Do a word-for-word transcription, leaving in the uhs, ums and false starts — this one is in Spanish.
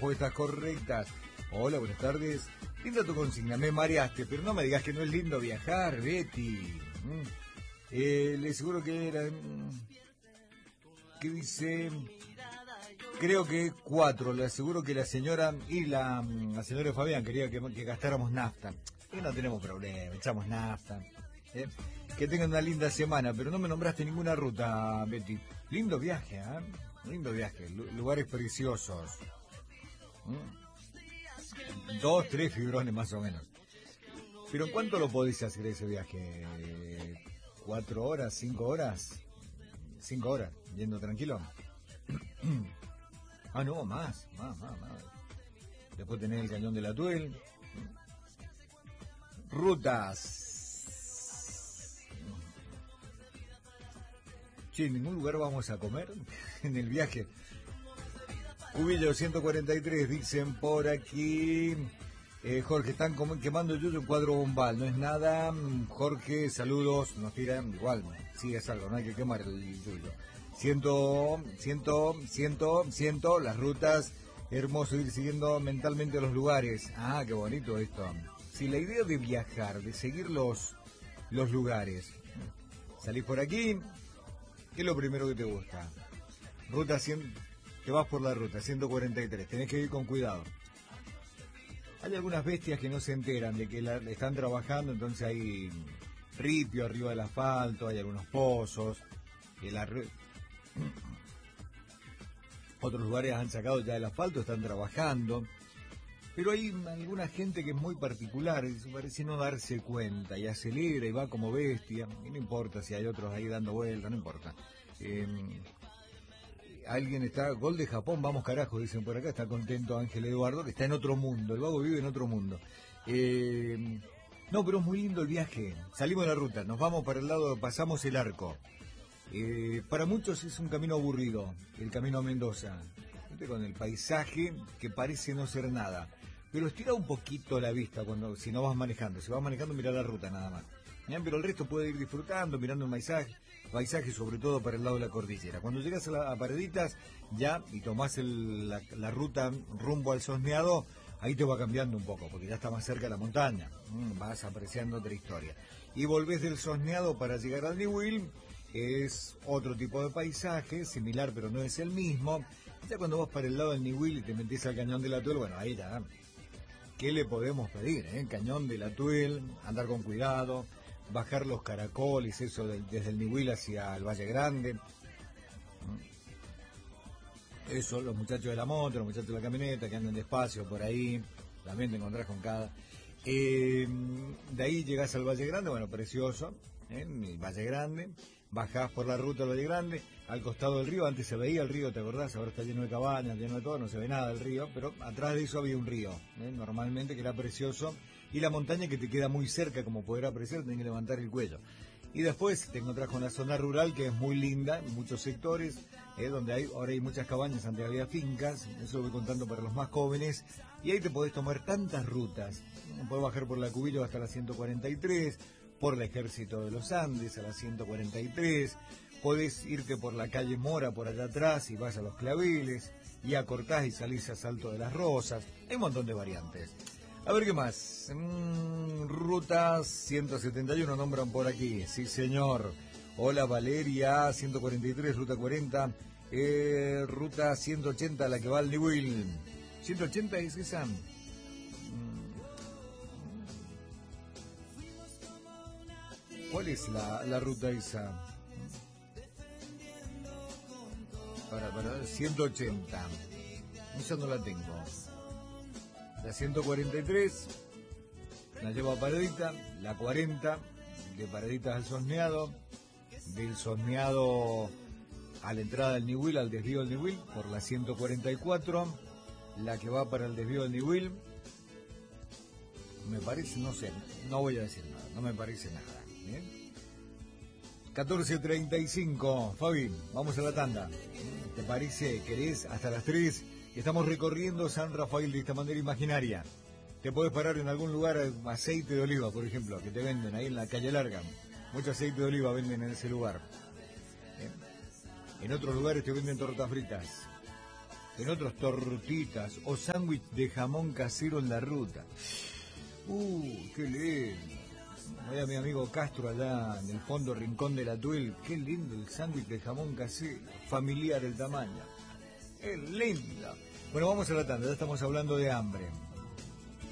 respuestas correctas. Hola, buenas tardes. Linda tu consigna, me mareaste, pero no me digas que no es lindo viajar, Betty. Mm. Eh, le aseguro que era... ¿Qué dice? Creo que cuatro. Le aseguro que la señora y la, la señora Fabián quería que, que gastáramos nafta. Y no tenemos problema, echamos nafta. ¿eh? Que tengan una linda semana, pero no me nombraste ninguna ruta, Betty. Lindo viaje, ¿eh? Lindo viaje, L- lugares preciosos. ¿Mm? Dos, tres fibrones más o menos. Pero ¿en cuánto lo podéis hacer ese viaje? ¿Cuatro horas? ¿Cinco horas? Cinco horas, yendo tranquilo. Ah, no, más, más, más, más. Después tenés el Cañón de la Tuel. Rutas. Che, ¿en ningún lugar vamos a comer en el viaje? Cubillo ciento cuarenta y tres, dicen por aquí. Eh, Jorge, están como quemando yuyo en cuadro bombal, no es nada. Jorge, saludos, nos tiran igual, sí es algo, no hay que quemar el yuyo. Ciento, ciento, ciento, ciento, las rutas, hermoso ir siguiendo mentalmente los lugares. Ah, qué bonito esto. Si la idea de viajar, de seguir los, los lugares, salís por aquí, ¿qué es lo primero que te gusta? Ruta cien, te vas por la ruta ciento cuarenta y tres, tenés que ir con cuidado. Hay algunas bestias que no se enteran de que la, están trabajando, entonces hay ripio arriba del asfalto, hay algunos pozos, el arre... otros lugares han sacado ya el asfalto, están trabajando, pero hay alguna gente que es muy particular, y parece no darse cuenta, y acelera y va como bestia, y no importa si hay otros ahí dando vueltas, no importa. Eh, Alguien está, gol de Japón, vamos carajo, dicen por acá, está contento Ángel Eduardo, que está en otro mundo, el vago vive en otro mundo. Eh, no, pero es muy lindo el viaje, salimos de la ruta, nos vamos para el lado, pasamos el arco. Eh, para muchos es un camino aburrido, el camino a Mendoza, con el paisaje que parece no ser nada, pero estira un poquito la vista cuando si no vas manejando, si vas manejando mira la ruta nada más. Bien, pero el resto puede ir disfrutando, mirando el paisaje, paisaje sobre todo para el lado de la cordillera. Cuando llegas a, la, a Pareditas ya y tomás el, la, la ruta rumbo al Sosneado, ahí te va cambiando un poco, porque ya está más cerca de la montaña, mm, vas apreciando otra historia. Y volvés del Sosneado para llegar al Niwil, es otro tipo de paisaje, similar pero no es el mismo. Ya cuando vas para el lado del Niwil y te metés al Cañón de la Tuel, bueno, ahí ya, ¿qué le podemos pedir? Eh? Cañón de la Tuel, andar con cuidado, bajar los caracoles, eso de, desde el Niwil hacia el Valle Grande. Eso, los muchachos de la moto, los muchachos de la camioneta que andan despacio por ahí, también te encontrás con cada... Eh, de ahí llegás al Valle Grande, bueno, precioso, ¿eh? El Valle Grande, bajás por la ruta del Valle Grande, al costado del río, antes se veía el río, ¿te acordás? Ahora está lleno de cabañas, lleno de todo, no se ve nada del río, pero atrás de eso había un río, ¿eh? Normalmente, que era precioso, y la montaña que te queda muy cerca, como poder apreciar, tenés que levantar el cuello. Y después te encontrás con la zona rural, que es muy linda, en muchos sectores, eh, donde hay ahora hay muchas cabañas, antes había fincas, eso lo voy contando para los más jóvenes, y ahí te podés tomar tantas rutas. Podés bajar por la Cubillo hasta la ciento cuarenta y tres, por el Ejército de los Andes a la ciento cuarenta y tres, podés irte por la calle Mora por allá atrás y vas a los Claveles, y acortás y salís a Salto de las Rosas, hay un montón de variantes. A ver qué más. Mm, ruta ciento setenta y uno nombran por aquí. Sí, señor. Hola, Valeria, ciento cuarenta y tres, ruta cuarenta. Eh, ruta ciento ochenta, la que va al Niwil. ciento ochenta es esa. Mm. ¿Cuál es la, la ruta esa? Para, para, ciento ochenta. Esa no la tengo. La ciento cuarenta y tres la llevo a Paredita, la cuarenta de Pareditas al Sosneado, del Sosneado a la entrada del Niwil, al desvío del Niwil, por la ciento cuarenta y cuatro, la que va para el desvío del Niwil, me parece, no sé, no voy a decir nada, no me parece nada. ¿eh? catorce treinta y cinco, Fabi, vamos a la tanda. ¿Te parece? ¿Querés? Hasta las tres. Estamos recorriendo San Rafael de esta manera imaginaria. Te podés parar en algún lugar, aceite de oliva, por ejemplo, que te venden ahí en la calle Larga. Mucho aceite de oliva venden en ese lugar. ¿Eh? En otros lugares te venden tortas fritas. en otros tortitas o sándwich de jamón casero en la ruta. Uh, qué lindo. Voy a mi amigo Castro allá en el fondo rincón de la Tuel. Qué lindo el sándwich de jamón casero, familiar el tamaño. ¡Qué lindo! Bueno, vamos a la tanda, ya estamos hablando de hambre.